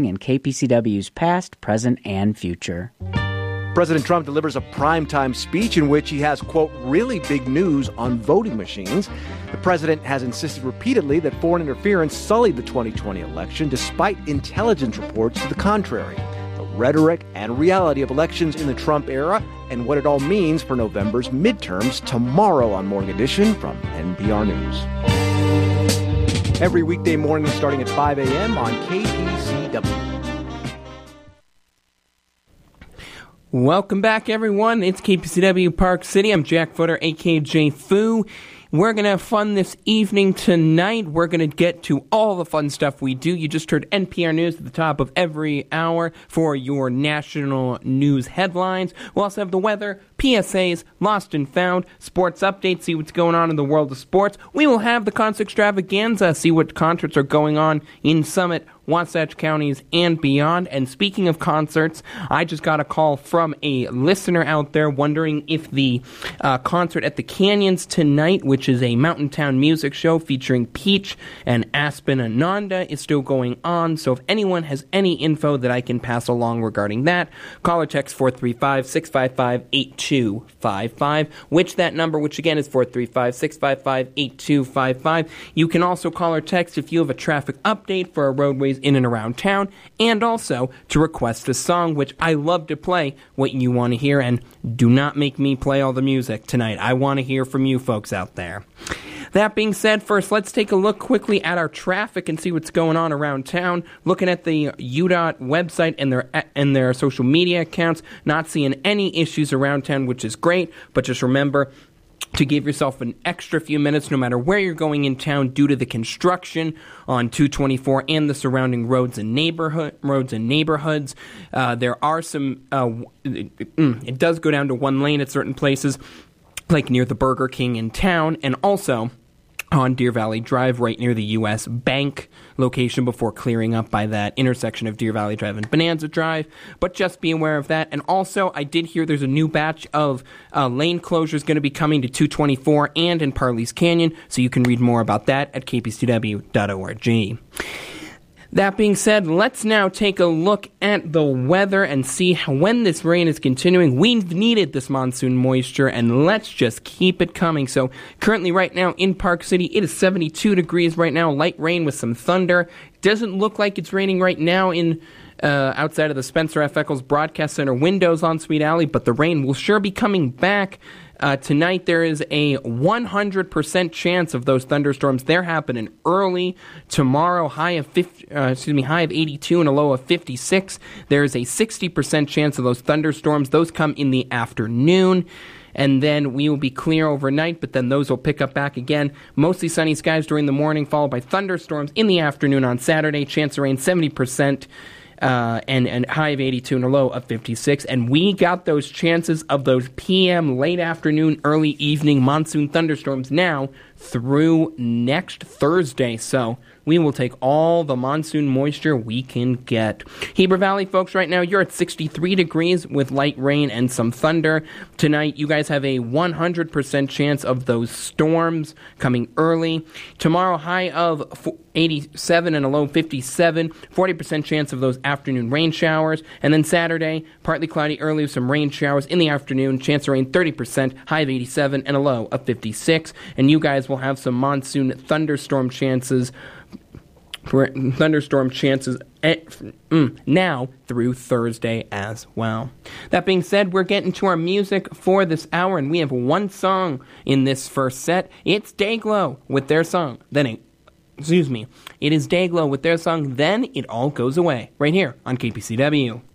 in KPCW's past, present, and future. President Trump delivers a primetime speech in which he has, quote, really big news on voting machines. The president has insisted repeatedly that foreign interference sullied the 2020 election, despite intelligence reports to the contrary. The rhetoric and reality of elections in the Trump era and what it all means for November's midterms tomorrow on Morning Edition from NPR News. Every weekday morning starting at 5 a.m. on KPCW. Welcome back, everyone. It's KPCW Park City. I'm Jack Footer, a.k.a. Foo. We're going to have fun this evening tonight. We're going to get to all the fun stuff we do. You just heard NPR News at the top of every hour for your national news headlines. We'll also have the weather, PSAs, Lost and Found, sports updates, see what's going on in the world of sports. We will have the concert extravaganza, see what concerts are going on in Summit, Wasatch Counties, and beyond. And speaking of concerts, I just got a call from a listener out there wondering if the concert at the Canyons tonight, which is a Mountain Town music show featuring Peach and Aspen Ananda, is still going on. So if anyone has any info that I can pass along regarding that, call or text 435-655-8255, which again is 435-655-8255. You can also call or text if you have a traffic update for our roadways in and around town, and also to request a song, which I love to play what you want to hear, and do not make me play all the music tonight. I want to hear from you folks out there. That being said, first, let's take a look quickly at our traffic and see what's going on around town. Looking at the UDOT website and their social media accounts, not seeing any issues around town, which is great, but just remember to give yourself an extra few minutes no matter where you're going in town due to the construction on 224 and the surrounding roads and neighborhoods. There are some, it does go down to one lane at certain places, like near the Burger King in town, and also on Deer Valley Drive, right near the U.S. Bank location before clearing up by that intersection of Deer Valley Drive and Bonanza Drive. But just be aware of that. And also, I did hear there's a new batch of lane closures going to be coming to 224 and in Parley's Canyon, so you can read more about that at kpcw.org. That being said, let's now take a look at the weather and see when this rain is continuing. We've needed this monsoon moisture, and let's just keep it coming. So currently right now in Park City, it is 72 degrees right now, light rain with some thunder. Doesn't look like it's raining right now in outside of the Spencer F. Eccles Broadcast Center windows on Sweet Alley, but the rain will sure be coming back. Tonight there is a 100% chance of those thunderstorms. They're happening early. Tomorrow, high of 82 and a low of 56. There is a 60% chance of those thunderstorms. Those come in the afternoon. And then we will be clear overnight, but then those will pick up back again. Mostly sunny skies during the morning, followed by thunderstorms in the afternoon on Saturday. Chance of rain 70%. And high of 82 and a low of 56. And we got those chances of those PM, late afternoon, early evening monsoon thunderstorms now through next Thursday. So we will take all the monsoon moisture we can get. Heber Valley, folks, right now you're at 63 degrees with light rain and some thunder. Tonight, you guys have a 100% chance of those storms coming early. Tomorrow, high of 87 and a low 57, 40% chance of those afternoon rain showers. And then Saturday, partly cloudy early with some rain showers in the afternoon. Chance of rain 30%, high of 87 and a low of 56. And you guys will have some monsoon thunderstorm chances now through Thursday as well. That being said, we're getting to our music for this hour, and we have one song in this first set. It's Dayglow with their song. It is Dayglow with their song, Then It All Goes Away, right here on KPCW.